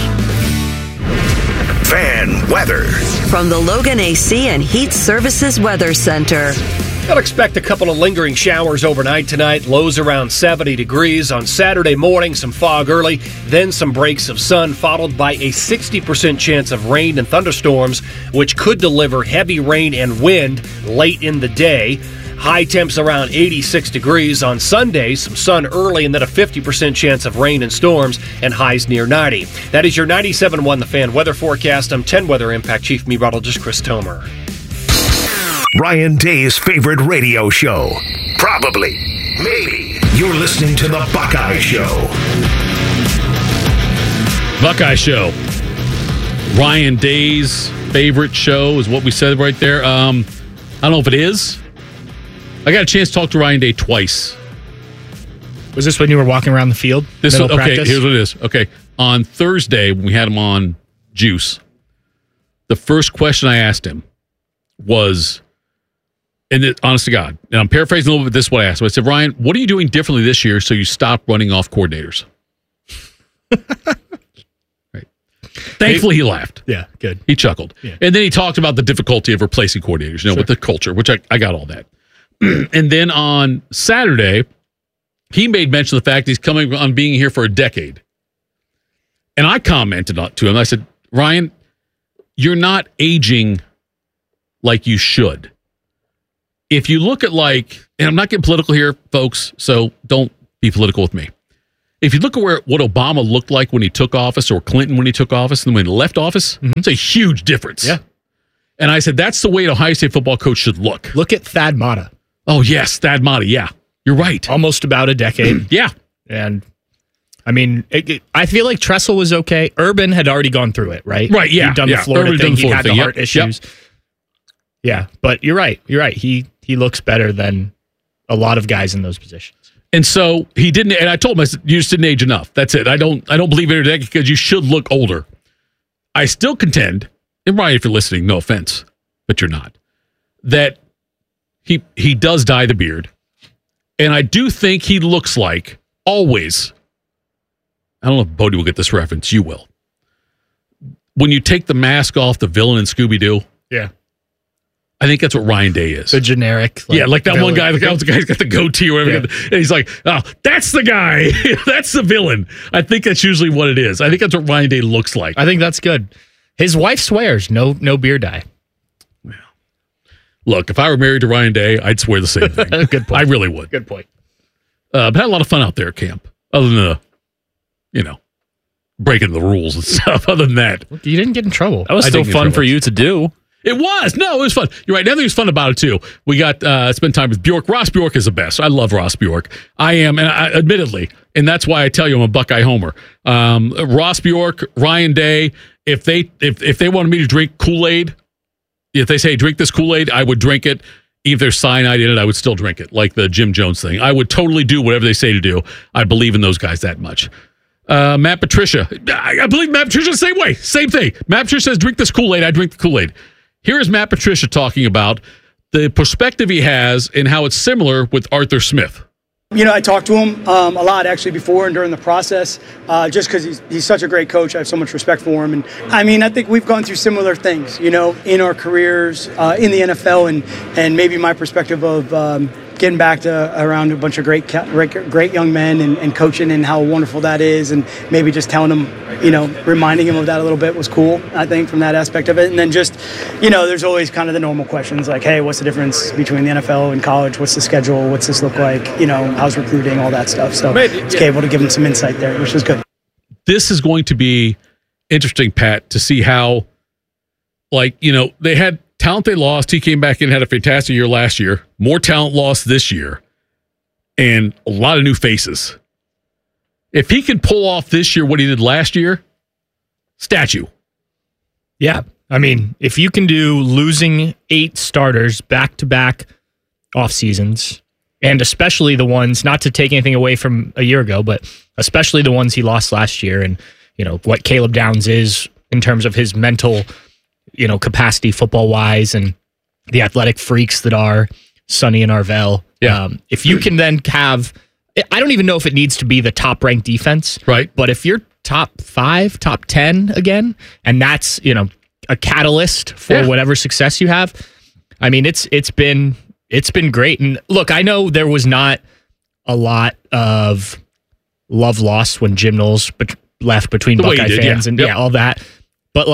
Fan weather. From the Logan AC and Heat Services Weather Center. I'll expect a couple of lingering showers overnight tonight. Lows around 70 degrees. On Saturday morning, some fog early, then some breaks of sun, followed by a 60% chance of rain and thunderstorms, which could deliver heavy rain and wind late in the day. High temps around 86 degrees. On Sunday, some sun early and then a 50% chance of rain and storms and highs near 90. That is your 97.1 The Fan weather forecast. I'm 10 Weather Impact Chief Meteorologist Chris Tomer. Ryan Day's favorite radio show. Probably. Maybe. You're listening to The Buckeye Show. Buckeye Show. Ryan Day's favorite show is what we said right there. I don't know if it is. I got a chance to talk to Ryan Day twice. Was this when you were walking around the field? Okay, practice? Here's what it is. Okay, on Thursday, when we had him on Juice, the first question I asked him was, honest to God, and I'm paraphrasing a little bit, this is what I asked him. I said, Ryan, what are you doing differently this year so you stop running off coordinators? Right. Thankfully, he laughed. Yeah, good. He chuckled. Yeah. And then he talked about the difficulty of replacing coordinators, with the culture, which I got all that. And then on Saturday, he made mention of the fact he's coming on being here for a decade. And I commented to him. I said, Ryan, you're not aging like you should. If you look at and I'm not getting political here, folks, so don't be political with me. If you look at what Obama looked like when he took office, or Clinton when he took office, and when he left office, it's a huge difference. Yeah. And I said, that's the way an Ohio State football coach should look. Look at Thad Matta. Oh, yes, Thad Matta. Yeah, you're right. Almost about a decade. Yeah. And, I mean, I feel like Tressel was okay. Urban had already gone through it, right? Right, yeah. He'd done the Florida Urban thing. He had the thing. heart issues. Yep. Yeah, but you're right. He looks better than a lot of guys in those positions. And so he didn't, and I told him, I said, you just didn't age enough. That's it. I don't believe in it because you should look older. I still contend, and Ryan, if you're listening, no offense, but you're not, that he does dye the beard. And I do think he looks like, always, I don't know if Bodie will get this reference, you will. When you take the mask off the villain in Scooby-Doo. Yeah. I think that's what Ryan Day is. The generic. Like that villain. one guy, the guy's got the goatee or whatever. Yeah. And he's like, oh, that's the guy. That's the villain. I think that's usually what it is. I think that's what Ryan Day looks like. I think that's good. His wife swears no beard dye. Look, if I were married to Ryan Day, I'd swear the same thing. Good point. I really would. Good point. But had a lot of fun out there at camp. Other than breaking the rules and stuff. Other than that. You didn't get in trouble. That was still fun for you to do. It was. No, it was fun. You're right. Another thing was fun about it, too. We got spent time with Bjork. Ross Bjork is the best. I love Ross Bjork. I am, and admittedly, and that's why I tell you I'm a Buckeye homer. Ross Bjork, Ryan Day, if they wanted me to drink Kool-Aid, if they say drink this Kool-Aid, I would drink it. Even if there's cyanide in it, I would still drink it, like the Jim Jones thing. I would totally do whatever they say to do. I believe in those guys that much. Matt Patricia. I believe Matt Patricia the same way. Same thing. Matt Patricia says, drink this Kool-Aid. I drink the Kool-Aid. Here's Matt Patricia talking about the perspective he has and how it's similar with Arthur Smith. I talked to him a lot actually before and during the process, just because he's such a great coach. I have so much respect for him. And I think we've gone through similar things, in our careers in the NFL, and maybe my perspective of getting back to around a bunch of great young men and coaching and how wonderful that is, and maybe just telling them, reminding him of that a little bit was cool, I think, from that aspect of it. And then just, there's always kind of the normal questions like, hey, what's the difference between the NFL and college? What's the schedule? What's this look like? How's recruiting? All that stuff. So it's able to give him some insight there, which is good. This is going to be interesting, Pat, to see how, they had talent they lost. He came back in and had a fantastic year last year. More talent lost this year. And a lot of new faces. If he can pull off this year what he did last year, statue. Yeah. I mean, if you can do losing 8 starters back-to-back off seasons, and especially the ones, not to take anything away from a year ago, but especially the ones he lost last year, and what Caleb Downs is in terms of his mental capacity football-wise, and the athletic freaks that are Sonny and Arvell. Yeah. If you can then have, I don't even know if it needs to be the top-ranked defense, right? But if you're top 5, top 10 again, and that's, a catalyst for whatever success you have, I mean, it's been great. And look, I know there was not a lot of love lost when Jim Knowles left between Buckeye fans and all that. But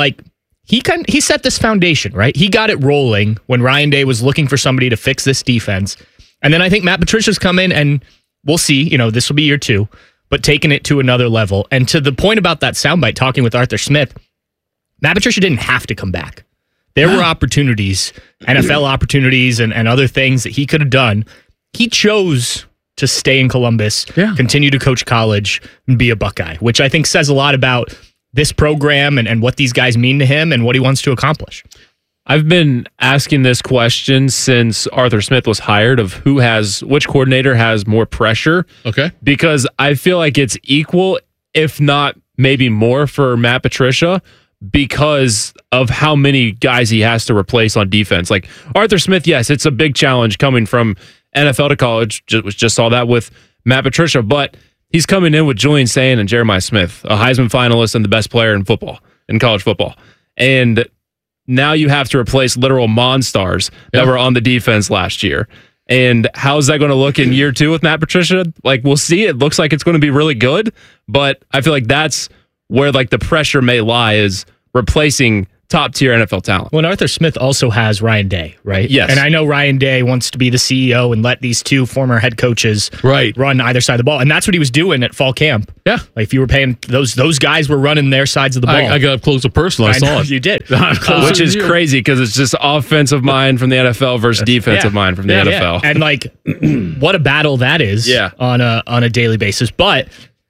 he set this foundation, right? He got it rolling when Ryan Day was looking for somebody to fix this defense. And then I think Matt Patricia's come in, and we'll see, this will be year 2, but taking it to another level. And to the point about that soundbite, talking with Arthur Smith, Matt Patricia didn't have to come back. There were opportunities, NFL opportunities and other things that he could have done. He chose to stay in Columbus, continue to coach college, and be a Buckeye, which I think says a lot about this program and what these guys mean to him and what he wants to accomplish. I've been asking this question since Arthur Smith was hired of which coordinator has more pressure. Okay. Because I feel like it's equal, if not maybe more, for Matt Patricia because of how many guys he has to replace on defense. Like Arthur Smith, yes, it's a big challenge coming from NFL to college. Just saw that with Matt Patricia, but he's coming in with Julian Sayin and Jeremiah Smith, a Heisman finalist and the best player in college football. And now you have to replace literal monstars that were on the defense last year. And how's that going to look in year 2 with Matt Patricia? Like, we'll see. It looks like it's going to be really good, but I feel like that's where like the pressure may lie, is replacing top-tier NFL talent. Well, and Arthur Smith also has Ryan Day, right? Yes. And I know Ryan Day wants to be the CEO and let these 2 former head coaches run either side of the ball. And that's what he was doing at fall camp. Yeah. Like, if you were paying, those guys were running their sides of the ball. I got up close and personal. I saw it. You did. Which is crazy because it's just offensive mind from the NFL versus defensive mind from the NFL. And like, what a battle that is on a daily basis. But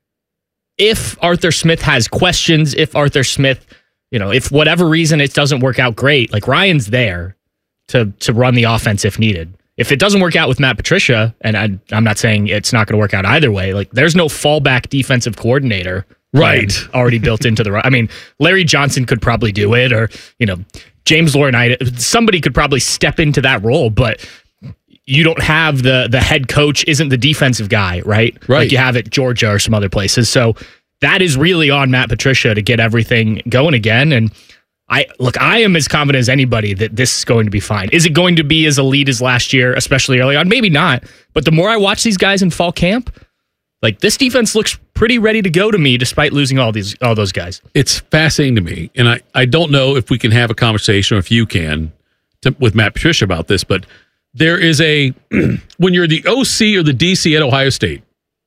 if Arthur Smith has questions, if Arthur Smith, if whatever reason it doesn't work out great, like Ryan's there to run the offense if needed. If it doesn't work out with Matt Patricia, and I'm not saying it's not going to work out either way, like there's no fallback defensive coordinator already built into the. I mean, Larry Johnson could probably do it, or James Laurinaitis, somebody could probably step into that role, but you don't have the head coach isn't the defensive guy, right? Like you have at Georgia or some other places. So that is really on Matt Patricia to get everything going again. And I am as confident as anybody that this is going to be fine. Is it going to be as elite as last year, especially early on? Maybe not. But the more I watch these guys in fall camp, like this defense looks pretty ready to go to me, despite losing all those guys. It's fascinating to me, and I don't know if we can have a conversation, or if you can, with Matt Patricia about this, but there is when you're the OC or the DC at Ohio State,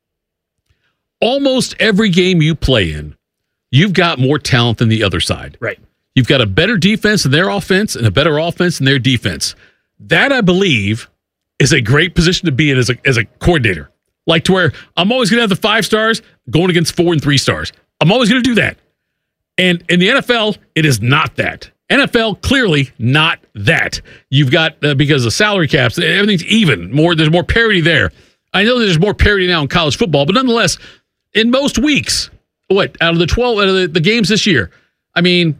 almost every game you play in, you've got more talent than the other side. Right. You've got a better defense than their offense and a better offense than their defense. That, I believe, is a great position to be in as a coordinator. Like to where I'm always going to have the 5 stars going against 4 and 3 stars. I'm always going to do that. And in the NFL, it is not that. NFL, clearly not that. You've got, because of salary caps, everything's even. There's more parity there. I know there's more parity now in college football, but nonetheless, in most weeks, out of the 12 out of the games this year, I mean,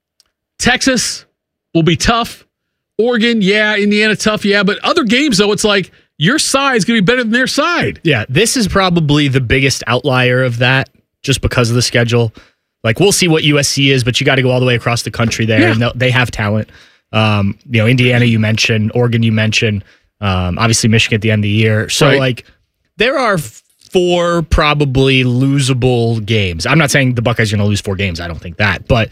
Texas will be tough. Oregon, Indiana, tough, but other games, though, it's like your side is going to be better than their side. Yeah, this is probably the biggest outlier of that, just because of the schedule. Like, we'll see what USC is, but you got to go all the way across the country there, and they have talent. Indiana, you mentioned, Oregon, you mentioned, obviously Michigan at the end of the year. So, there are 4 probably losable games. I'm not saying the Buckeyes are going to lose 4 games. I don't think that, but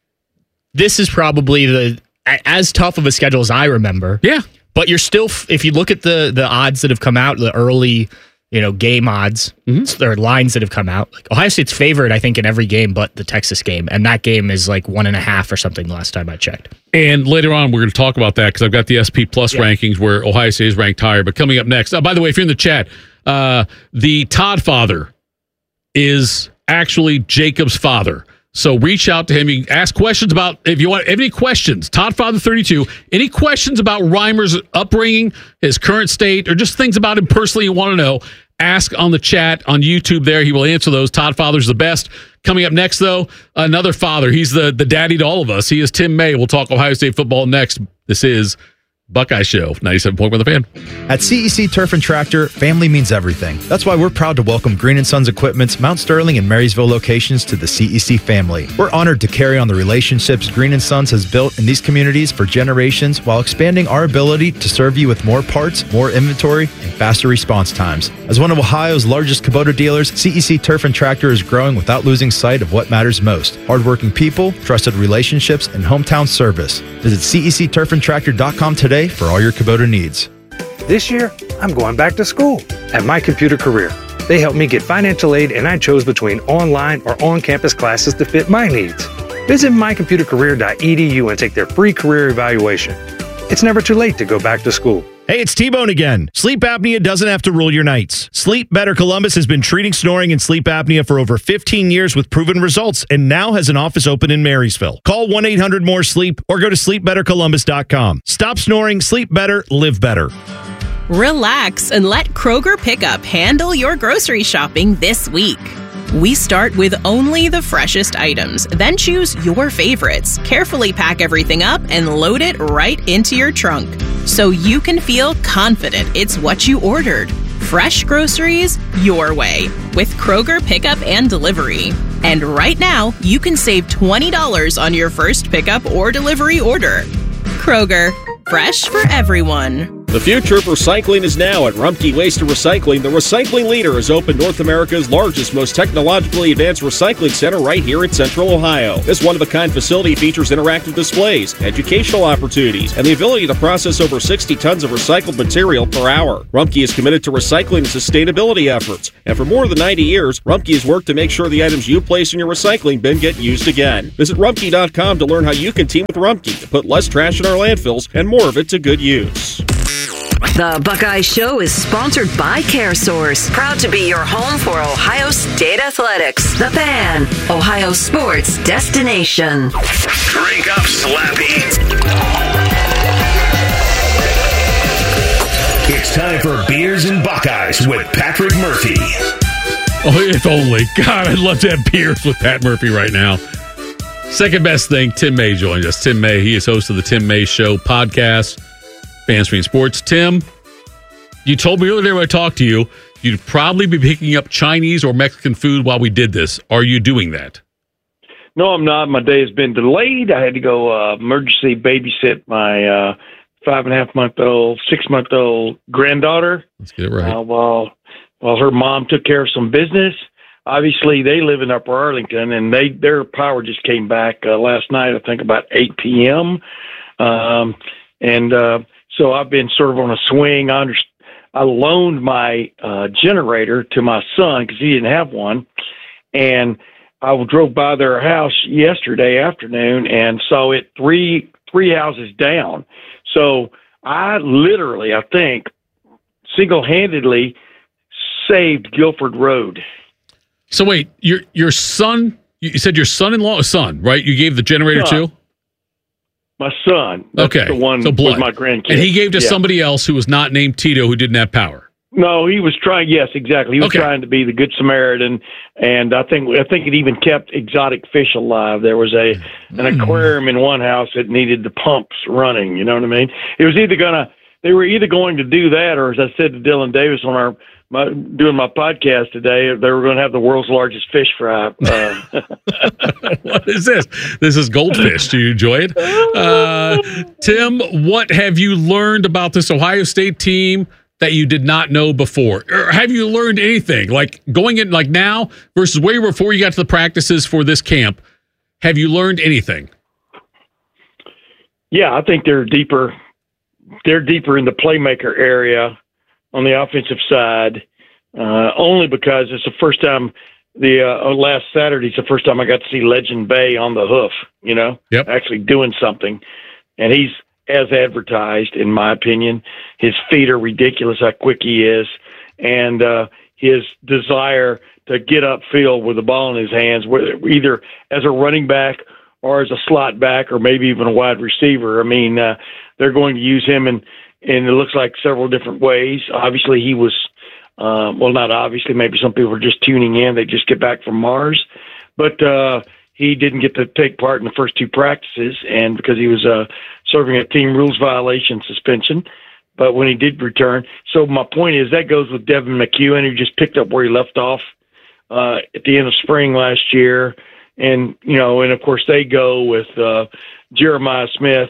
this is probably as tough of a schedule as I remember. Yeah. But you're still, if you look at the odds that have come out, the early, game odds, or lines that have come out, like Ohio State's favored, I think, in every game but the Texas game. And that game is like 1.5 or something the last time I checked. And later on, we're going to talk about that because I've got the SP Plus rankings where Ohio State is ranked higher. But coming up next, by the way, if you're in the chat, the Todd father is actually Jacob's father. So reach out to him. You can ask questions about, if you want any questions, Todd Father 32, any questions about Reimer's upbringing, his current state, or just things about him personally you want to know, ask on the chat on YouTube there. He will answer those. Todd Father's the best. Coming up next, though, another father. He's the daddy to all of us. He is Tim May. We'll talk Ohio State football next. This is Buckeye Show, 97.1 The Fan. At CEC Turf and Tractor, family means everything. That's why we're proud to welcome Green & Sons Equipment's Mount Sterling and Marysville locations to the CEC family. We're honored to carry on the relationships Green & Sons has built in these communities for generations while expanding our ability to serve you with more parts, more inventory, and faster response times. As one of Ohio's largest Kubota dealers, CEC Turf and Tractor is growing without losing sight of what matters most: hardworking people, trusted relationships, and hometown service. Visit CECTurfandTractor.com today for all your Kubota needs. This year, I'm going back to school at My Computer Career. They helped me get financial aid, and I chose between online or on-campus classes to fit my needs. Visit mycomputercareer.edu and take their free career evaluation. It's never too late to go back to school. Hey, it's T-Bone again. Sleep apnea doesn't have to rule your nights. Sleep Better Columbus has been treating snoring and sleep apnea for over 15 years with proven results and now has an office open in Marysville. Call 1-800-MORE-SLEEP or go to sleepbettercolumbus.com. Stop snoring, sleep better, live better. Relax and let Kroger Pickup handle your grocery shopping this week. We start with only the freshest items, then choose your favorites, carefully pack everything up, and load it right into your trunk so you can feel confident it's what you ordered. Fresh groceries your way with Kroger Pickup and Delivery. And right now, you can save $20 on your first pickup or delivery order. Kroger, fresh for everyone. The future of recycling is now at Rumpke Waste and Recycling. The recycling leader has opened North America's largest, most technologically advanced recycling center right here in Central Ohio. This one-of-a-kind facility features interactive displays, educational opportunities, and the ability to process over 60 tons of recycled material per hour. Rumpke is committed to recycling and sustainability efforts, and for more than 90 years, Rumpke has worked to make sure the items you place in your recycling bin get used again. Visit Rumpke.com to learn how you can team with Rumpke to put less trash in our landfills and more of it to good use. The Buckeye Show is sponsored by CareSource, proud to be your home for Ohio State Athletics. The Fan, Ohio sports destination. Drink up, Slappy. It's time for Beers and Buckeyes with Patrick Murphy. Oh, if only. God, I'd love to have beers with Pat Murphy right now. Second best thing, Tim May joins us. Tim May, he is host of the Tim May Show podcast, Fan Screen Sports. Tim, you told me earlier when I talked to you, you'd probably be picking up Chinese or Mexican food while we did this. Are you doing that? No, I'm not. My day has been delayed. I had to go emergency babysit my 5.5-month-old, 6-month-old granddaughter. Let's get it right. While her mom took care of some business. Obviously, they live in Upper Arlington, and their power just came back last night, I think about 8 p.m. So I've been sort of on a swing. I loaned my generator to my son because he didn't have one, and I drove by their house yesterday afternoon and saw it three houses down. So I literally, I think, single-handedly saved Guilford Road. So wait, your son, you said your son-in-law, son, right? You gave the generator to? My son. That's okay. The one so blood. with my grandkid. And he gave to somebody else who was not named Tito who didn't have power. No, he was trying. Yes, exactly. He was trying to be the Good Samaritan, and I think it even kept exotic fish alive. There was an aquarium in one house that needed the pumps running. You know what I mean? It was they were either going to do that, or as I said to Dylan Davis on doing my podcast today, they were going to have the world's largest fish fry. What is this? This is goldfish. Do you enjoy it? Tim, what have you learned about this Ohio State team that you did not know before? Or have you learned anything? Like going in like now versus where you were before you got to the practices for this camp, have you learned anything? Yeah, I think they're deeper. They're deeper in the playmaker area on the offensive side, only because it's the first time last Saturday's the first time I got to see Legend Bay on the hoof, actually doing something. And he's as advertised, in my opinion. His feet are ridiculous how quick he is. And his desire to get upfield with the ball in his hands, either as a running back or as a slot back or maybe even a wide receiver. I mean, they're going to use him in it looks like several different ways. Obviously, he was, not obviously, maybe some people are just tuning in. They just get back from Mars. But he didn't get to take part in the first two practices, and because he was serving a team rules violation suspension. But when he did return, so my point is that goes with Devin McEwen, who just picked up where he left off at the end of spring last year. And, and of course they go with Jeremiah Smith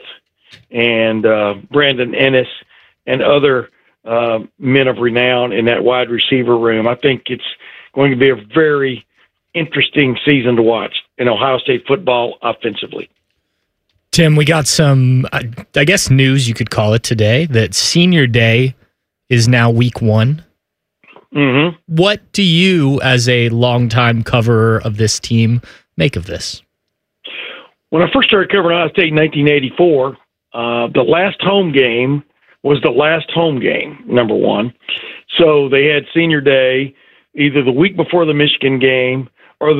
and Brandon Ennis and other men of renown in that wide receiver room. I think it's going to be a very interesting season to watch in Ohio State football offensively. Tim, we got some, I guess, news you could call it today, that Senior Day is now week 1. Mm-hmm. What do you, as a longtime coverer of this team, make of this? When I first started covering Ohio State in 1984, the last home game was the last home game, number one. So they had Senior Day either the week before the Michigan game or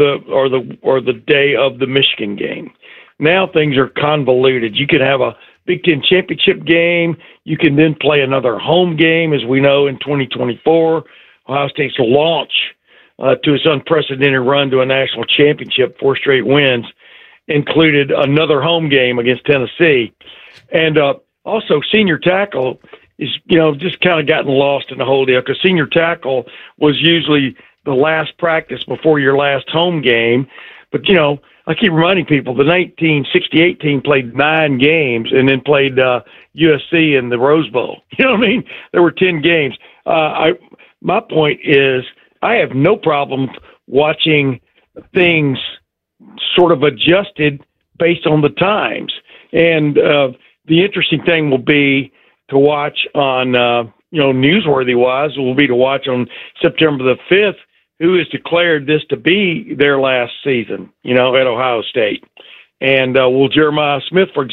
the day of the Michigan game. Now things are convoluted. You could have a Big Ten championship game. You can then play another home game, as we know, in 2024. Ohio State's launch to its unprecedented run to a national championship, 4 straight wins, included another home game against Tennessee. And also senior tackle is, just kind of gotten lost in the whole deal, because senior tackle was usually the last practice before your last home game. But, I keep reminding people the 1968 team played 9 games and then played USC in the Rose Bowl. You know what I mean? There were 10 games. My point is I have no problem watching things sort of adjusted based on the times. And the interesting thing will be to watch on, newsworthy-wise, will be to watch on September the 5th who has declared this to be their last season, at Ohio State. And will Jeremiah Smith, for example,